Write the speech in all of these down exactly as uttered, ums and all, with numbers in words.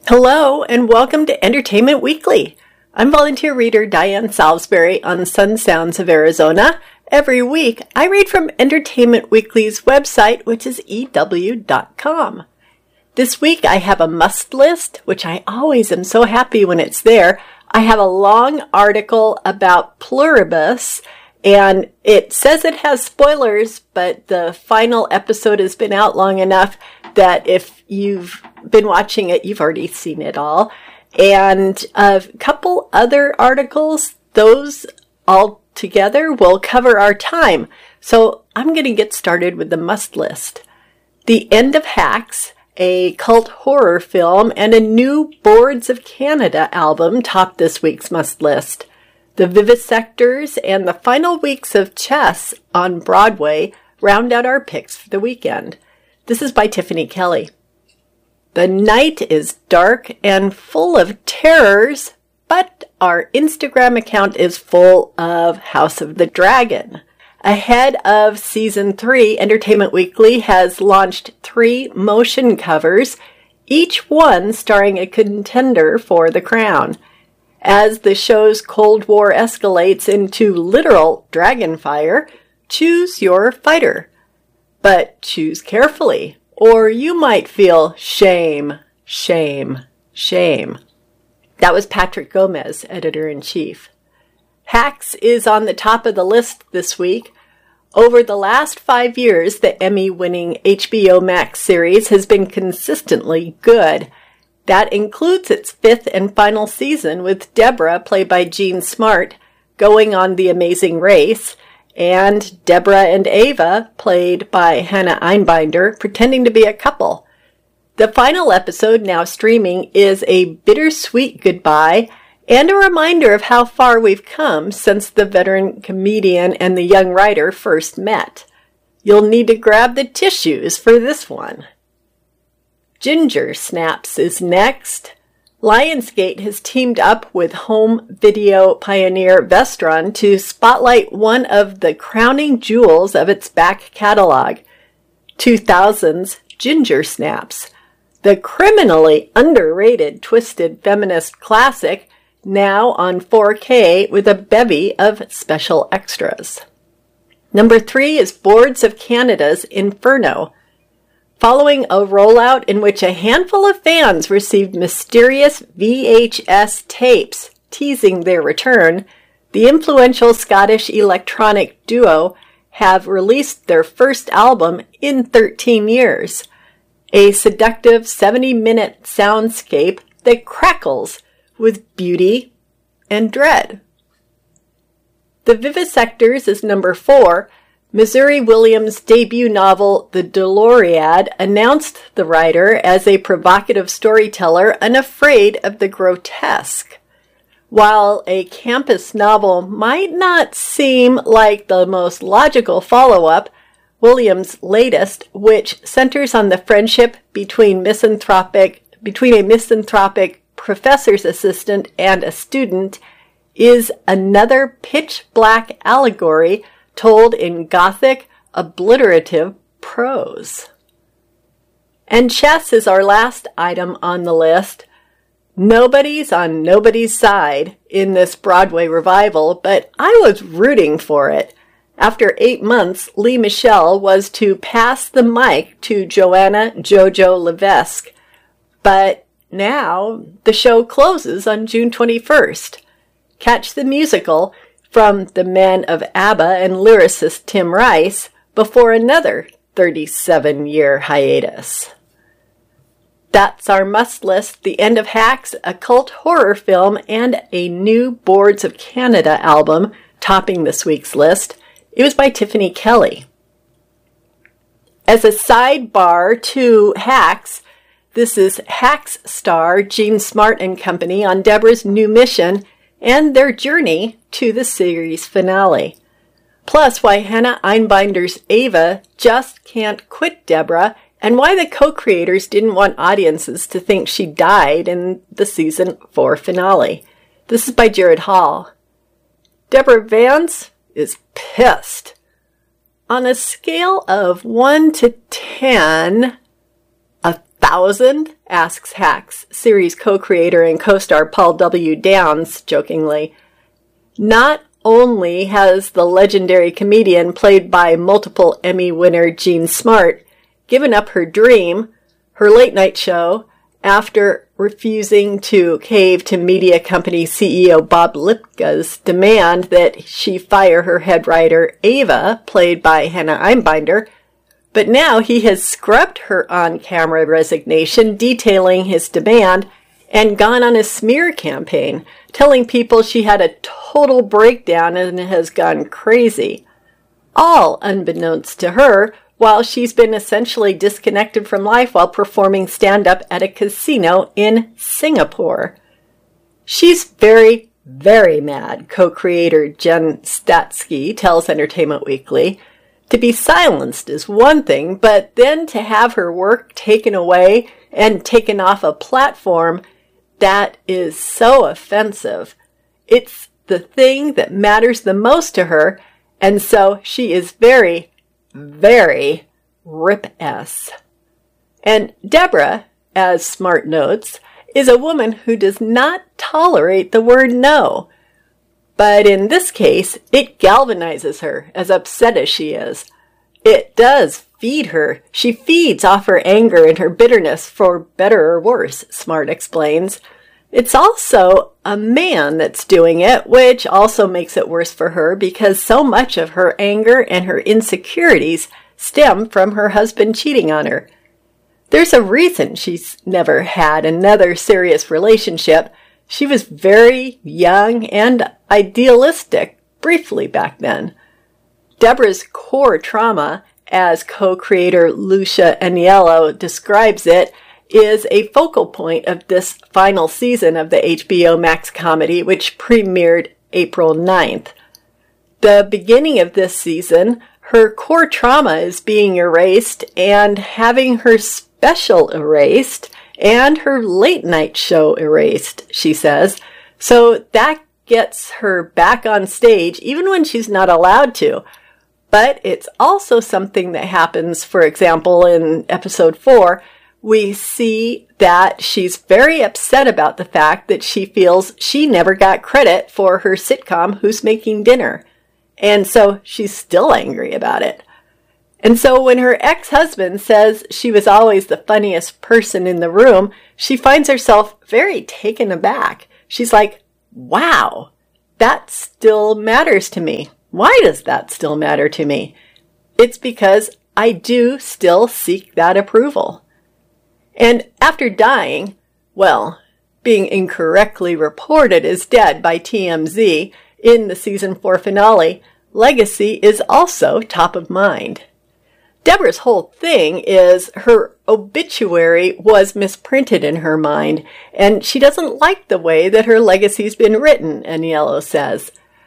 Hello, and welcome to Entertainment Weekly. I'm volunteer reader Diane Salisbury on Sun Sounds of Arizona. Every week, I read from Entertainment Weekly's website, which is e w dot com. This week, I have a must list, which I always am so happy when it's there. I have a long article about Pluribus, and it says it has spoilers, but the final episode has been out long enough that if you've been watching it, you've already seen it all. And a couple other articles, those all together will cover our time. So I'm going to get started with the must list. The End of Hacks, a cult horror film, and a new Boards of Canada album top this week's must list. The Vivisectors and the final weeks of Chess on Broadway round out our picks for the weekend. This is by Tiffany Kelly. The night is dark and full of terrors, but our Instagram account is full of House of the Dragon. Ahead of season three, Entertainment Weekly has launched three motion covers, each one starring a contender for the crown. As the show's Cold War escalates into literal dragon fire, choose your fighter. But choose carefully, or you might feel shame, shame, shame. That was Patrick Gomez, editor-in-chief. Hacks is on the top of the list this week. Over the last five years, the Emmy-winning H B O Max series has been consistently good. That includes its fifth and final season, with Deborah, played by Jean Smart, going on The Amazing Race, and Deborah and Ava, played by Hannah Einbinder, pretending to be a couple. The final episode, now streaming, is a bittersweet goodbye and a reminder of how far we've come since the veteran comedian and the young writer first met. You'll need to grab the tissues for this one. Ginger Snaps is next. Lionsgate has teamed up with home video pioneer Vestron to spotlight one of the crowning jewels of its back catalog, two thousands Ginger Snaps, the criminally underrated twisted feminist classic, now on four K with a bevy of special extras. Number three is Boards of Canada's Inferno. Following a rollout in which a handful of fans received mysterious V H S tapes teasing their return, the influential Scottish electronic duo have released their first album in thirteen years, a seductive seventy-minute soundscape that crackles with beauty and dread. The Vivisectors is number four. Missouri Williams' debut novel, The Deloriad, announced the writer as a provocative storyteller unafraid of the grotesque. While a campus novel might not seem like the most logical follow-up, Williams' latest, which centers on the friendship between misanthropic, between a misanthropic professor's assistant and a student, is another pitch-black allegory told in gothic, obliterative prose. And Chess is our last item on the list. Nobody's on nobody's side in this Broadway revival, but I was rooting for it. After eight months, Lee Michelle was to pass the mic to Joanna Jojo Levesque. But now the show closes on June twenty-first. Catch the musical from the men of ABBA and lyricist Tim Rice before another thirty-seven-year hiatus. That's our must list, The End of Hacks, a cult horror film, and a new Boards of Canada album topping this week's list. It was by Tiffany Kelly. As a sidebar to Hacks, this is Hacks star Jean Smart and company on Deborah's new mission and their journey to the series finale. Plus, why Hannah Einbinder's Ava just can't quit Deborah, and why the co-creators didn't want audiences to think she died in the season four finale. This is by Jared Hall. Deborah Vance is pissed. On a scale of one to ten, a thousand? Asks Hacks, series co-creator and co-star Paul W. Downs, jokingly. Not only has the legendary comedian, played by multiple Emmy winner Jean Smart, given up her dream, her late-night show, after refusing to cave to media company C E O Bob Lipka's demand that she fire her head writer, Ava, played by Hannah Einbinder, but now he has scrubbed her on-camera resignation, detailing his demand, and gone on a smear campaign, telling people she had a total breakdown and has gone crazy. All unbeknownst to her, while she's been essentially disconnected from life while performing stand-up at a casino in Singapore. She's very, very mad, co-creator Jen Statsky tells Entertainment Weekly. To be silenced is one thing, but then to have her work taken away and taken off a platform, that is so offensive. It's the thing that matters the most to her, and so she is very, very Rip-S. And Deborah, as Smart notes, is a woman who does not tolerate the word no. But in this case, it galvanizes her, as upset as she is. It does feed her. She feeds off her anger and her bitterness, for better or worse, Smart explains. It's also a man that's doing it, which also makes it worse for her because so much of her anger and her insecurities stem from her husband cheating on her. There's a reason she's never had another serious relationship. She was very young and idealistic briefly back then. Deborah's core trauma, as co-creator Lucia Aniello describes it, is a focal point of this final season of the H B O Max comedy, which premiered April ninth. The beginning of this season, her core trauma is being erased and having her special erased and her late night show erased, she says. So that gets her back on stage even when she's not allowed to. But it's also something that happens, for example, in episode four, we see that she's very upset about the fact that she feels she never got credit for her sitcom, Who's Making Dinner. And so she's still angry about it. And so when her ex-husband says she was always the funniest person in the room, she finds herself very taken aback. She's like, wow, that still matters to me. Why does that still matter to me? It's because I do still seek that approval. And after dying, well, being incorrectly reported as dead by T M Z in the season four finale, legacy is also top of mind. Deborah's whole thing is her obituary was misprinted in her mind, and she doesn't like the way that her legacy's been written, Aniello says.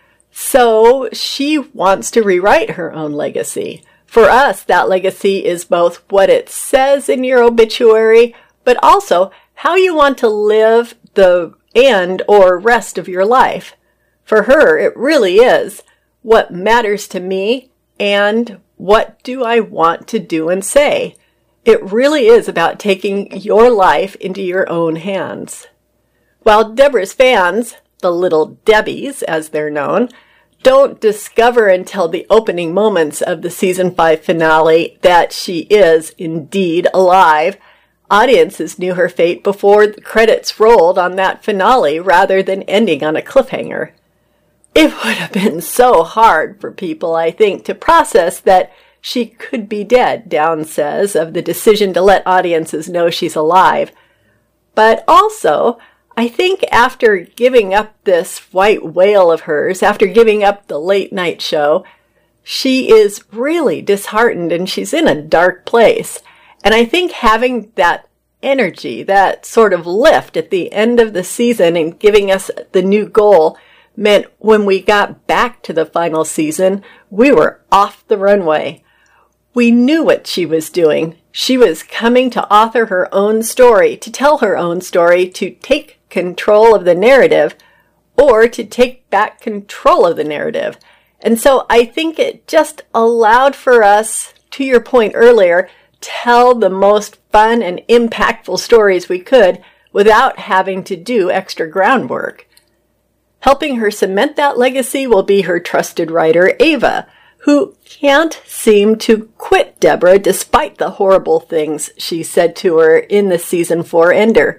So she wants to rewrite her own legacy. For us, that legacy is both what it says in your obituary, but also how you want to live the end or rest of your life. For her, it really is what matters to me and what do I want to do and say. It really is about taking your life into your own hands. While Deborah's fans, the Little Debbies as they're known, don't discover until the opening moments of the season five finale that she is indeed alive, audiences knew her fate before the credits rolled on that finale rather than ending on a cliffhanger. It would have been so hard for people, I think, to process that she could be dead, Downs says, of the decision to let audiences know she's alive. But also, I think after giving up this white whale of hers, after giving up the late night show, she is really disheartened and she's in a dark place. And I think having that energy, that sort of lift at the end of the season and giving us the new goal meant when we got back to the final season, we were off the runway. We knew what she was doing. She was coming to author her own story, to tell her own story, to take control of the narrative, or to take back control of the narrative. And so I think it just allowed for us, to your point earlier, tell the most fun and impactful stories we could without having to do extra groundwork. Helping her cement that legacy will be her trusted writer, Ava, who can't seem to quit Deborah despite the horrible things she said to her in the season four ender.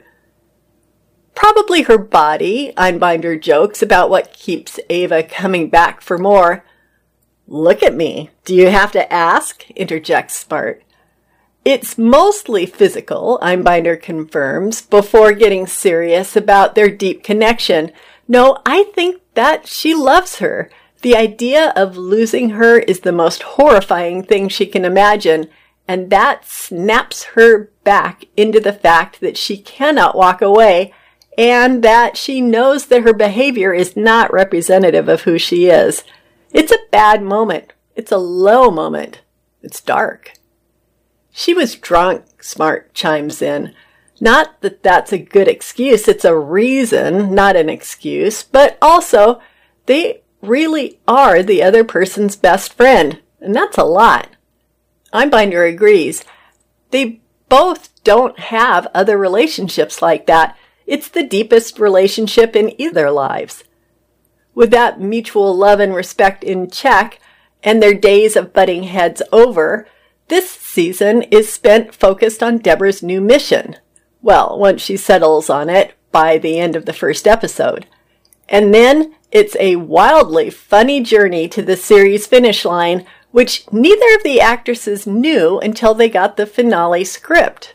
Probably her body, Einbinder jokes about what keeps Ava coming back for more. Look at me. Do you have to ask? Interjects Smart. It's mostly physical, Einbinder confirms, before getting serious about their deep connection. No, I think that she loves her. The idea of losing her is the most horrifying thing she can imagine, and that snaps her back into the fact that she cannot walk away and that she knows that her behavior is not representative of who she is. It's a bad moment. It's a low moment. It's dark. She was drunk, Smart chimes in. Not that that's a good excuse. It's a reason, not an excuse. But also, they really are the other person's best friend. And that's a lot. Einbinder agrees. They both don't have other relationships like that. It's the deepest relationship in either lives. With that mutual love and respect in check, and their days of butting heads over, this season is spent focused on Deborah's new mission. Well, once she settles on it by the end of the first episode. And then it's a wildly funny journey to the series finish line, which neither of the actresses knew until they got the finale script.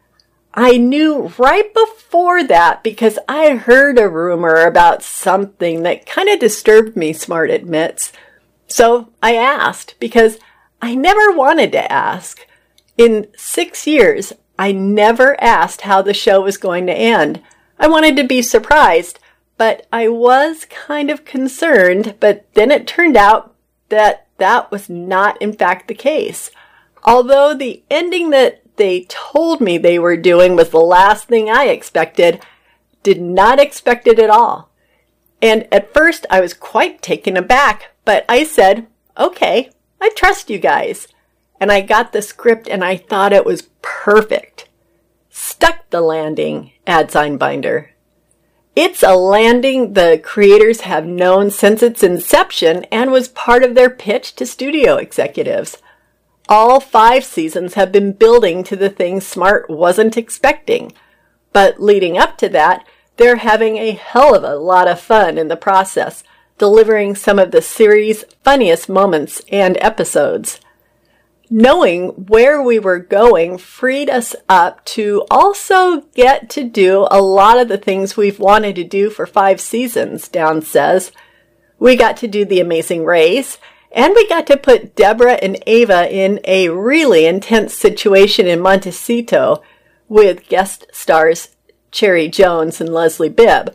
I knew right before that because I heard a rumor about something that kind of disturbed me, Smart admits. So I asked because I never wanted to ask. In six years, I never asked how the show was going to end. I wanted to be surprised, but I was kind of concerned, but then it turned out that that was not in fact the case. Although the ending that they told me they were doing was the last thing I expected, did not expect it at all. And at first I was quite taken aback, but I said, okay, I trust you guys. And I got the script and I thought it was perfect. Stuck the landing, adds Einbinder. It's a landing the creators have known since its inception and was part of their pitch to studio executives. All five seasons have been building to the things Smart wasn't expecting. But leading up to that, they're having a hell of a lot of fun in the process, delivering some of the series' funniest moments and episodes. Knowing where we were going freed us up to also get to do a lot of the things we've wanted to do for five seasons, Down says. We got to do The Amazing Race, and we got to put Deborah and Ava in a really intense situation in Montecito with guest stars Cherry Jones and Leslie Bibb.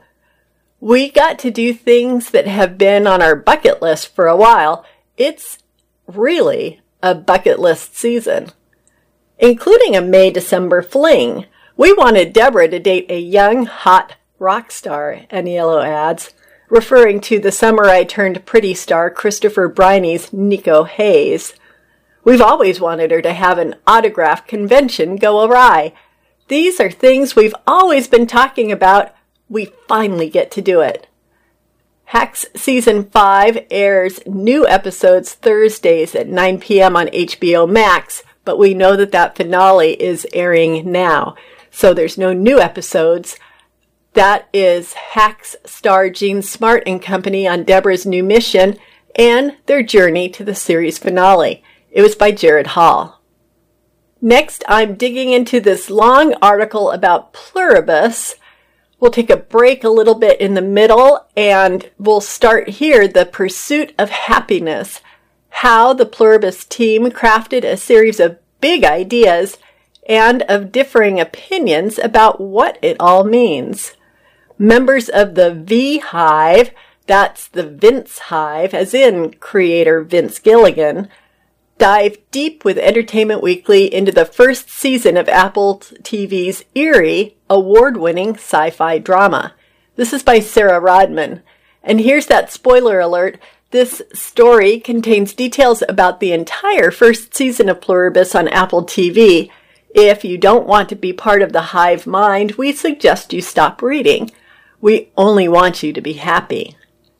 We got to do things that have been on our bucket list for a while. It's really a bucket list season, including a May-December fling. We wanted Deborah to date a young, hot rock star, Aniello adds, referring to the samurai-turned-pretty star Christopher Briney's Nico Hayes. We've always wanted her to have an autograph convention go awry. These are things we've always been talking about. We finally get to do it. Hacks Season five airs new episodes Thursdays at nine p.m. on H B O Max, but we know that that finale is airing now, so there's no new episodes. That is Hacks star Jean Smart and company on Deborah's new mission and their journey to the series finale. It was by Jared Hall. Next, I'm digging into this long article about Pluribus. We'll take a break a little bit in the middle, and we'll start here, The Pursuit of Happiness, how the Pluribus team crafted a series of big ideas and of differing opinions about what it all means. Members of the V Hive, that's the Vince Hive, as in creator Vince Gilligan, dive deep with Entertainment Weekly into the first season of Apple T V's eerie, award-winning sci-fi drama. This is by Sarah Rodman. And here's that spoiler alert. This story contains details about the entire first season of Pluribus on Apple T V. If you don't want to be part of the hive mind, we suggest you stop reading. We only want you to be happy.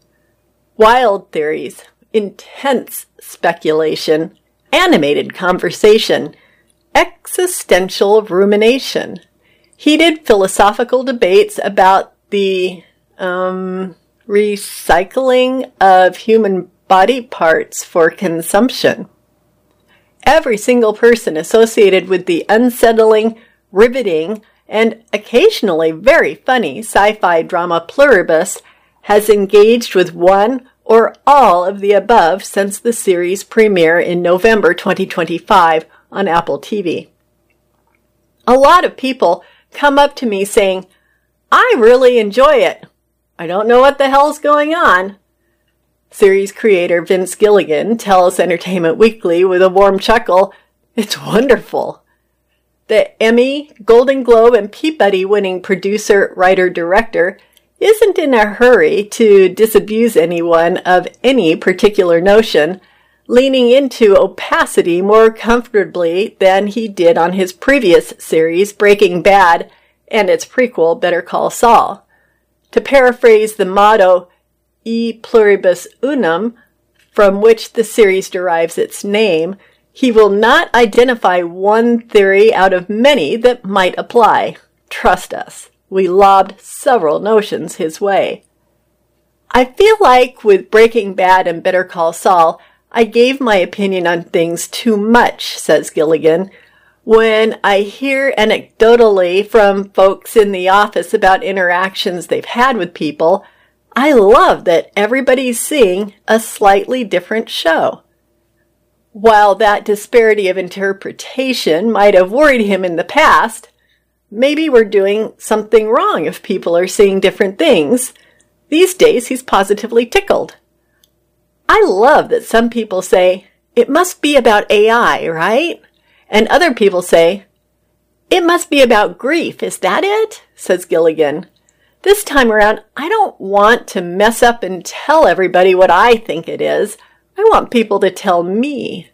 Wild theories, intense speculation, animated conversation, existential rumination, heated philosophical debates about the um, recycling of human body parts for consumption. Every single person associated with the unsettling, riveting, and occasionally very funny sci-fi drama Pluribus has engaged with one or all of the above since the series premiere in November twenty twenty-five on Apple T V. A lot of people come up to me saying, "I really enjoy it. I don't know what the hell's going on." Series creator Vince Gilligan tells Entertainment Weekly with a warm chuckle, "It's wonderful." The Emmy, Golden Globe, and Peabody winning producer, writer, director isn't in a hurry to disabuse anyone of any particular notion, leaning into opacity more comfortably than he did on his previous series, Breaking Bad, and its prequel, Better Call Saul. To paraphrase the motto, E pluribus unum, from which the series derives its name, he will not identify one theory out of many that might apply. Trust us. We lobbed several notions his way. I feel like with Breaking Bad and Better Call Saul, I gave my opinion on things too much, says Gilligan. When I hear anecdotally from folks in the office about interactions they've had with people, I love that everybody's seeing a slightly different show. While that disparity of interpretation might have worried him in the past, maybe we're doing something wrong if people are seeing different things. These days, he's positively tickled. I love that some people say, "It must be about A I, right?" And other people say, "It must be about grief. Is that it?" says Gilligan. This time around, I don't want to mess up and tell everybody what I think it is. I want people to tell me.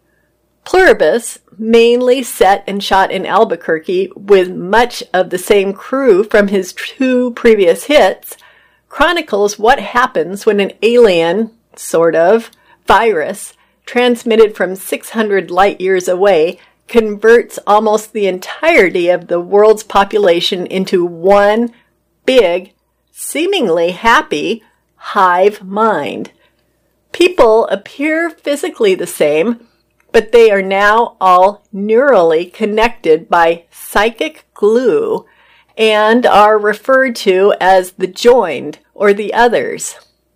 Pluribus, mainly set and shot in Albuquerque with much of the same crew from his two previous hits, chronicles what happens when an alien, sort of, virus, transmitted from six hundred light years away, converts almost the entirety of the world's population into one big, seemingly happy, hive mind. People appear physically the same, but they are now all neurally connected by psychic glue and are referred to as the joined or the others.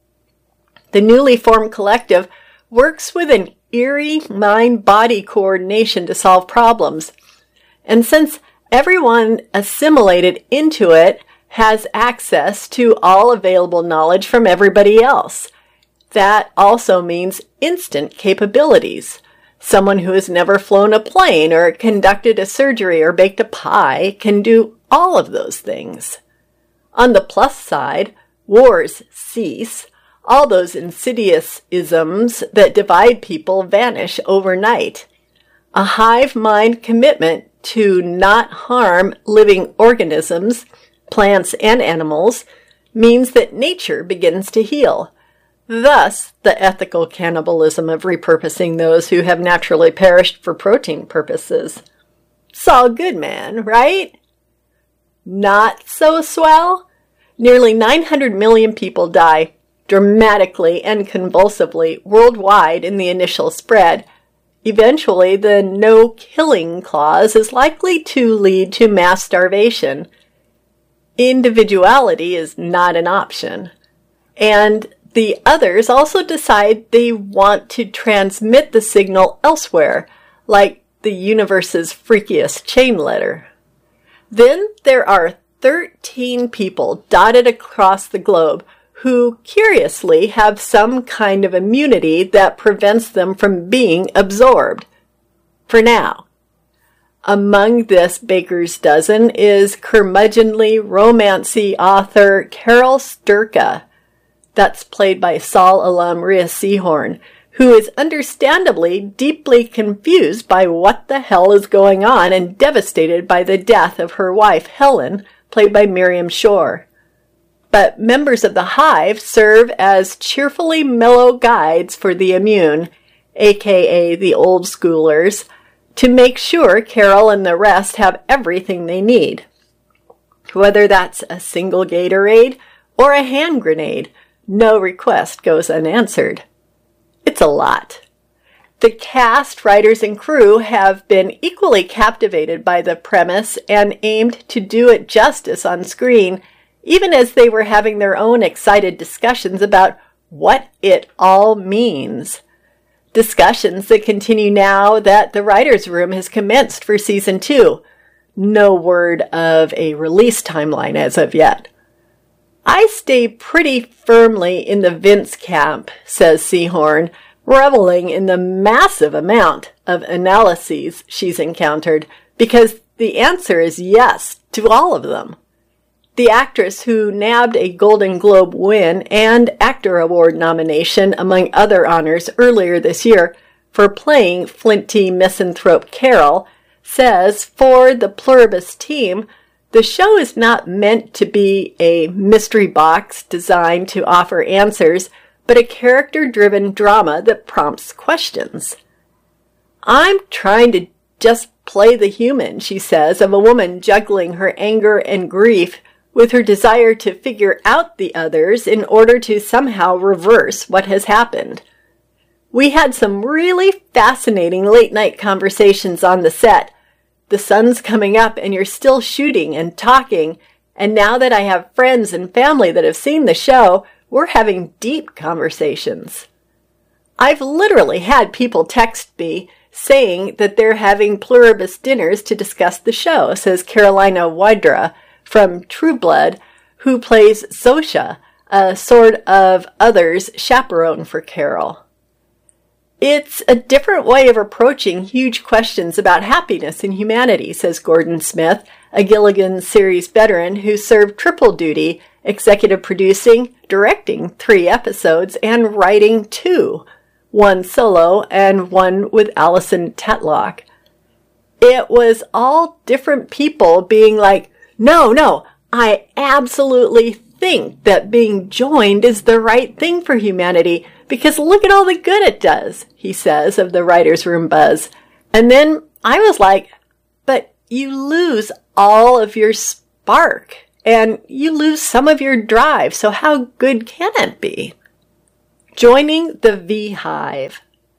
The newly formed collective works with an eerie mind-body coordination to solve problems. And since everyone assimilated into it has access to all available knowledge from everybody else, that also means instant capabilities. Someone who has never flown a plane or conducted a surgery or baked a pie can do all of those things. On the plus side, wars cease. All those insidious isms that divide people vanish overnight. A hive mind commitment to not harm living organisms, plants and animals, means that nature begins to heal. Thus, the ethical cannibalism of repurposing those who have naturally perished for protein purposes. It's all good, man, right? Not so swell? Nearly nine hundred million people die dramatically and convulsively worldwide in the initial spread. Eventually, the no-killing clause is likely to lead to mass starvation. Individuality is not an option. And the others also decide they want to transmit the signal elsewhere, like the universe's freakiest chain letter. Then there are thirteen people dotted across the globe who, curiously, have some kind of immunity that prevents them from being absorbed. For now. Among this baker's dozen is curmudgeonly, romancy author Carol Sturka. That's played by Saul alum Rhea Seehorn, who is understandably deeply confused by what the hell is going on and devastated by the death of her wife, Helen, played by Miriam Shore. But members of the Hive serve as cheerfully mellow guides for the immune, aka the old schoolers, to make sure Carol and the rest have everything they need. Whether that's a single Gatorade or a hand grenade, no request goes unanswered. It's a lot. The cast, writers, and crew have been equally captivated by the premise and aimed to do it justice on screen, even as they were having their own excited discussions about what it all means. Discussions that continue now that the writer's room has commenced for season two. No word of a release timeline as of yet. I stay pretty firmly in the Vince camp, says Seehorn, reveling in the massive amount of analyses she's encountered, because the answer is yes to all of them. The actress who nabbed a Golden Globe win and Actor Award nomination, among other honors, earlier this year for playing flinty misanthrope Carol, says for the Pluribus team, the show is not meant to be a mystery box designed to offer answers, but a character-driven drama that prompts questions. I'm trying to just play the human, she says, of a woman juggling her anger and grief with her desire to figure out the others in order to somehow reverse what has happened. We had some really fascinating late-night conversations on the set. The sun's coming up and you're still shooting and talking, and now that I have friends and family that have seen the show, we're having deep conversations. I've literally had people text me saying that they're having pluribus dinners to discuss the show, says Carolina Wydra from True Blood, who plays Sosha, a sort of others chaperone for Carol. It's a different way of approaching huge questions about happiness and humanity, says Gordon Smith, a Gilligan series veteran who served triple duty, executive producing, directing three episodes, and writing two, one solo and one with Alison Tetlock. It was all different people being like, no, no, I absolutely think that being joined is the right thing for humanity because look at all the good it does, he says of the writer's room buzz. And then I was like, but you lose all of your spark and you lose some of your drive, so how good can it be? Joining the V-Hive.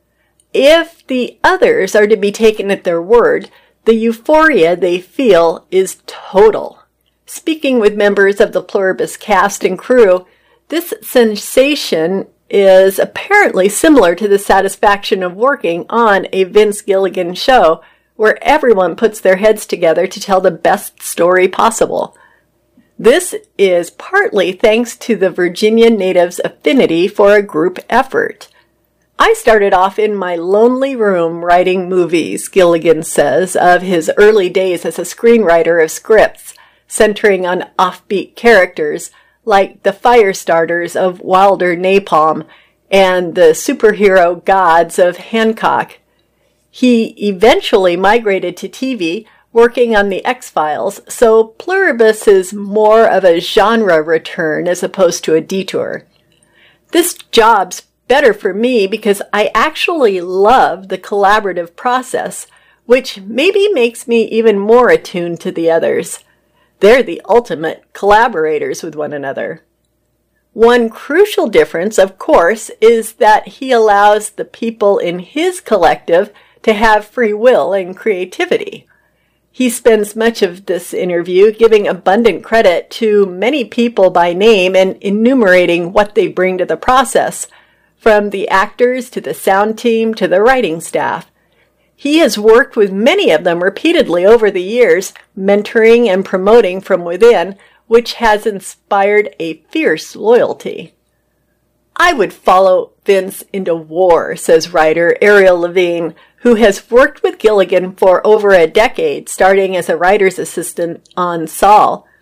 If the others are to be taken at their word, the euphoria they feel is total. Speaking with members of the Pluribus cast and crew, this sensation is apparently similar to the satisfaction of working on a Vince Gilligan show where everyone puts their heads together to tell the best story possible. This is partly thanks to the Virginia natives' affinity for a group effort. I started off in my lonely room writing movies, Gilligan says, of his early days as a screenwriter of scripts, centering on offbeat characters like the fire starters of Wilder Napalm and the superhero gods of Hancock. He eventually migrated to T V, working on The X-Files, so Pluribus is more of a genre return as opposed to a detour. This job's better for me because I actually love the collaborative process, which maybe makes me even more attuned to the others. They're the ultimate collaborators with one another. One crucial difference, of course, is that he allows the people in his collective to have free will and creativity. He spends much of this interview giving abundant credit to many people by name and enumerating what they bring to the process, from the actors to the sound team to the writing staff. He has worked with many of them repeatedly over the years, mentoring and promoting from within, which has inspired a fierce loyalty. I would follow Vince into war, says writer Ariel Levine, who has worked with Gilligan for over a decade, starting as a writer's assistant on Saul.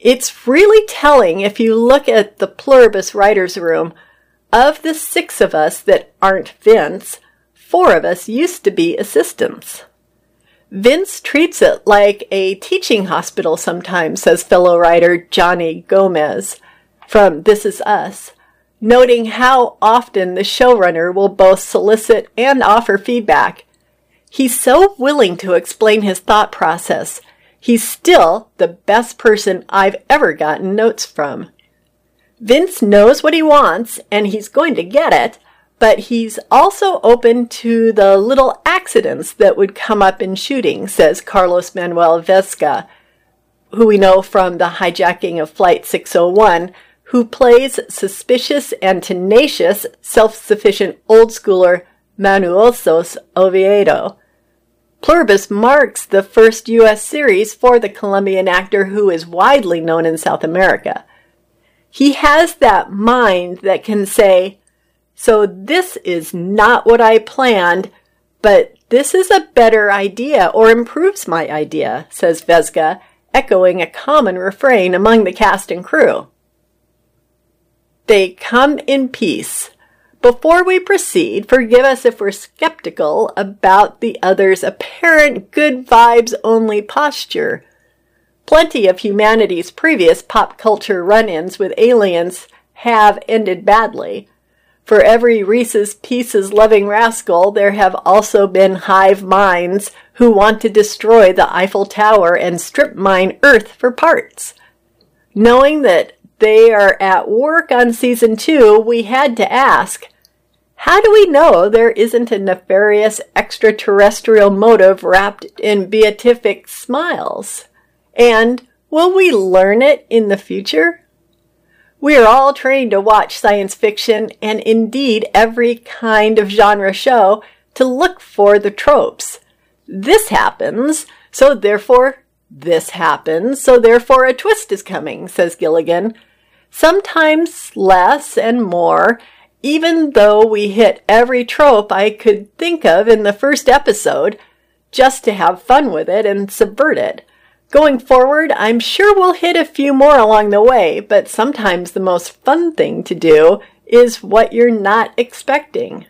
It's really telling if you look at the Pluribus writer's room. Of the six of us that aren't Vince, four of us used to be assistants. Vince treats it like a teaching hospital sometimes, says fellow writer Johnny Gomez from This Is Us, noting how often the showrunner will both solicit and offer feedback. He's so willing to explain his thought process. He's still the best person I've ever gotten notes from. Vince knows what he wants, and he's going to get it, but he's also open to the little accidents that would come up in shooting, says Carlos Manuel Vesga, who we know from the hijacking of Flight six oh one, who plays suspicious and tenacious, self-sufficient old-schooler Manuosos Oviedo. Pluribus marks the first U S series for the Colombian actor who is widely known in South America. He has that mind that can say, so this is not what I planned, but this is a better idea or improves my idea, says Vesga, echoing a common refrain among the cast and crew. They come in peace. Before we proceed, forgive us if we're skeptical about the other's apparent good vibes only posture. Plenty of humanity's previous pop culture run-ins with aliens have ended badly. For every Reese's Pieces loving rascal, there have also been hive minds who want to destroy the Eiffel Tower and strip mine Earth for parts. Knowing that they are at work on season two, we had to ask, how do we know there isn't a nefarious extraterrestrial motive wrapped in beatific smiles? And will we learn it in the future? We are all trained to watch science fiction and indeed every kind of genre show to look for the tropes. This happens, so therefore this happens, so therefore a twist is coming, says Gilligan. Sometimes less and more, even though we hit every trope I could think of in the first episode, just to have fun with it and subvert it. Going forward, I'm sure we'll hit a few more along the way, but sometimes the most fun thing to do is what you're not expecting.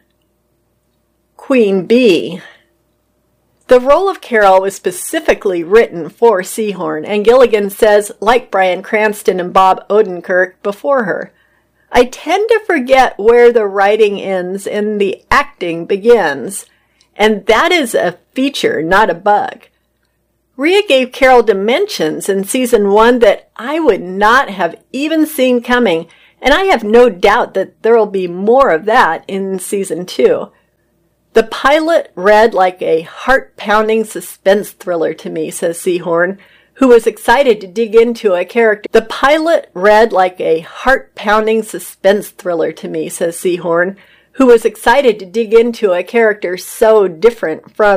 Queen Bee. The role of Carol was specifically written for Seehorn, and Gilligan says, like Bryan Cranston and Bob Odenkirk before her, I tend to forget where the writing ends and the acting begins, and that is a feature, not a bug. Rhea gave Carol dimensions in season one that I would not have even seen coming, and I have no doubt that there will be more of that in season two. The pilot read like a heart-pounding suspense thriller to me, says Seehorn, who was excited to dig into a character. The pilot read like a heart-pounding suspense thriller to me, says Seehorn, who was excited to dig into a character so different from